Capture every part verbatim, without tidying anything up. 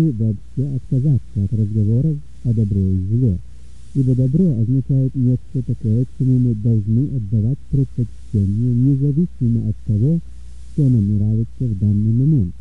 вообще отказаться от разговоров о добре и зле, ибо добро означает нечто такое, чему мы должны отдавать предпочтение, независимо от того, что нам нравится в данный момент.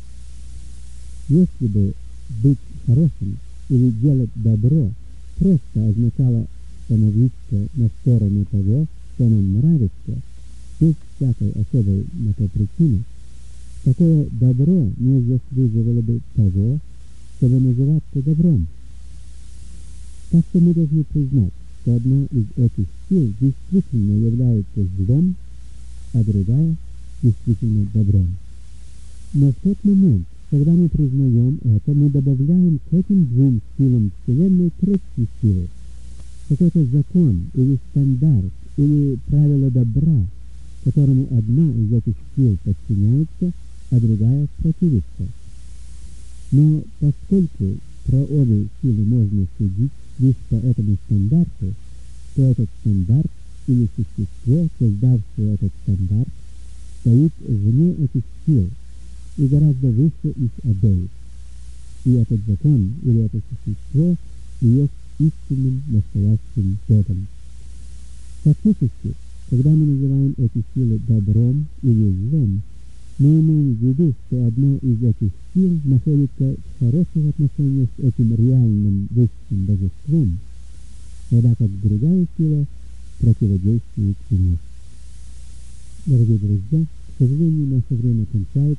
Если бы быть хорошим или делать добро просто означало становиться на сторону того, что нам нравится, без всякой особой на то причины, такое добро не заслуживало бы того, чтобы называться добром. Так что мы должны признать, что одна из этих сил действительно является злом, а другая действительно добром. Но в тот момент, когда мы признаем это, мы добавляем к этим двум силам Вселенной третью силу, какой-то закон или стандарт, или правило добра, которому одна из этих сил подчиняется, а другая противится. Но поскольку про обе силы можно судить лишь по этому стандарту, то этот стандарт или существо, создавшее этот стандарт, стоит вне этих сил и гораздо выше их обеих. И этот закон или это существо и есть истинным настоящим Богом. Фактически, когда мы называем эти силы добром или злом, мы имеем в виду, что одна из этих сил находится в хороших отношениях с этим реальным высшим божеством, тогда как другая сила противодействует ему. Дорогие друзья, к сожалению, наше время кончается.